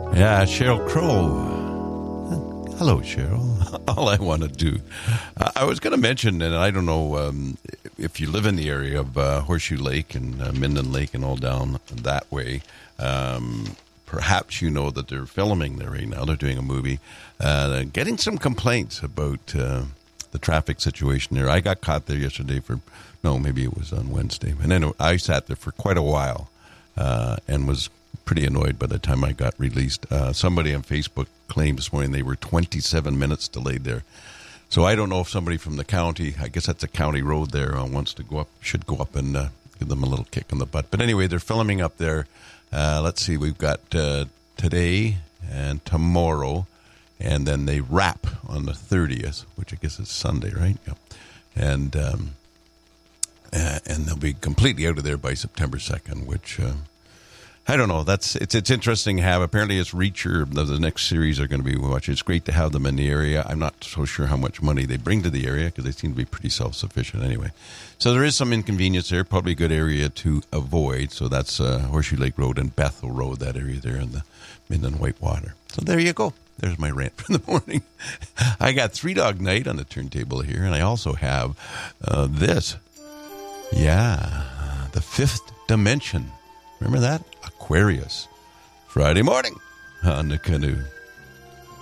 Yeah, Sheryl Crow. Hello, Cheryl. All I want to do. I was going to mention, and I don't know if you live in the area of Horseshoe Lake and Minden Lake and all down that way. Perhaps you know that they're filming there right now. They're doing a movie. Getting some complaints about the traffic situation there. I got caught there yesterday maybe it was on Wednesday. And anyway, I sat there for quite a while and was pretty annoyed by the time I got released. Somebody on Facebook claimed this morning they were 27 minutes delayed there. So I don't know if somebody from the county, I guess that's a county road there, should go up and give them a little kick in the butt. But anyway, they're filming up there. Let's see, we've got today and tomorrow, and then they wrap on the 30th, which I guess is Sunday, right? Yeah. And they'll be completely out of there by September 2nd, which... I don't know. It's interesting to have. Apparently, it's Reacher. The next series they're going to be watching. It's great to have them in the area. I'm not so sure how much money they bring to the area because they seem to be pretty self-sufficient anyway. So there is some inconvenience there. Probably a good area to avoid. So that's Horseshoe Lake Road and Bethel Road, that area there in the Minden Whitewater. So there you go. There's my rant for the morning. I got Three Dog Night on the turntable here, and I also have this. Yeah, The Fifth Dimension. Remember that? Aquarius. Friday morning on the Canoe.